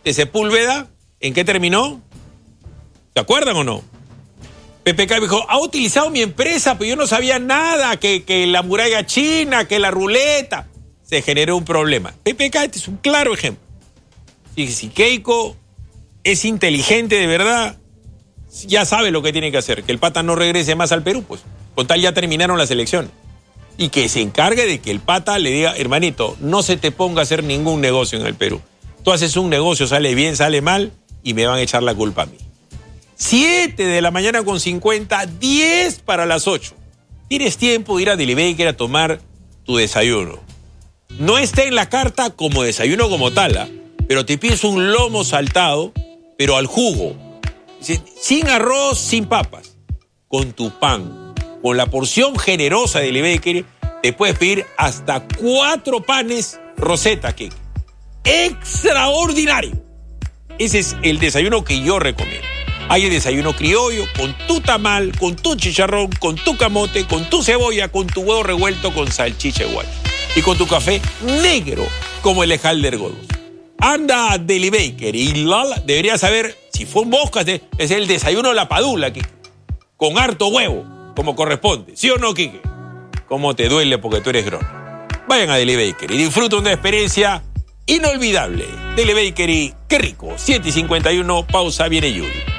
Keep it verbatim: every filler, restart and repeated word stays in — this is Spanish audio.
de Sepúlveda, ¿en qué terminó? ¿Se acuerdan o no? P P K dijo, ha utilizado mi empresa, pero yo no sabía nada, que, que la muralla china, que la ruleta. Se generó un problema. P P K este es un claro ejemplo. Si, si Keiko es inteligente de verdad, ya sabe lo que tiene que hacer, que el pata no regrese más al Perú, pues. Con tal ya terminaron las elecciones. Y que se encargue de que el pata le diga, hermanito, no se te ponga a hacer ningún negocio en el Perú. Tú haces un negocio, sale bien, sale mal, y me van a echar la culpa a mí. siete de la mañana con cincuenta, diez para las ocho. Tienes tiempo de ir a Delibaker a tomar tu desayuno. No está en la carta como desayuno como tal, ¿eh? Pero te pides un lomo saltado, pero al jugo. Sin arroz, sin papas. Con tu pan, con la porción generosa de Delibaker, te puedes pedir hasta cuatro panes Rosetta Cake. ¡Extraordinario! Ese es el desayuno que yo recomiendo. Hay el desayuno criollo con tu tamal, con tu chicharrón, con tu camote, con tu cebolla, con tu huevo revuelto con salchicha guacho. Y con tu café negro como el Ejalder Godos. Anda a Delibaker y Lala debería saber, si fue un moscas, es el desayuno de la padula, Kike. Con harto huevo, como corresponde. ¿Sí o no, Kike? ¿Cómo te duele porque tú eres grono? Vayan a Delibaker y disfruten de una experiencia inolvidable. Delibaker y qué rico. siete y cincuenta y uno, pausa, viene Yuri.